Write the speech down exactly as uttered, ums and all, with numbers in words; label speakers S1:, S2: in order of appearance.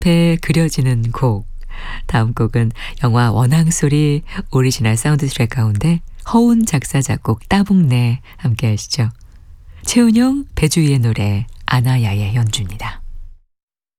S1: 눈앞에 그려지는 곡. 다음 곡은 영화 원앙소리 오리지널 사운드 트랙 가운데 허운 작사 작곡 따북내 함께 하시죠. 최은용 배주희의 노래 아나야의 연주입니다.